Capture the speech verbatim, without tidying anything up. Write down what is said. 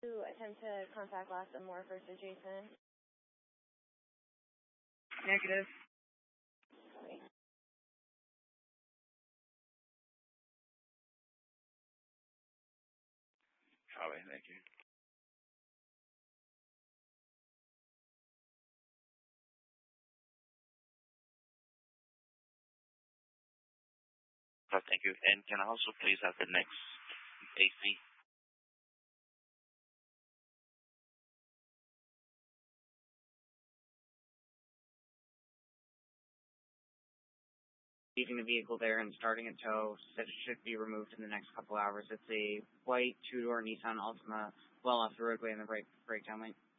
To attempt to contact Lost and more first adjacent. Negative. Wait. Copy, thank you. Oh, thank you. And can I also please have the next A C? Leaving the vehicle there and starting at tow, said it should be removed in the next couple hours. It's a white two-door Nissan Altima, well off the roadway in the break breakdown lane.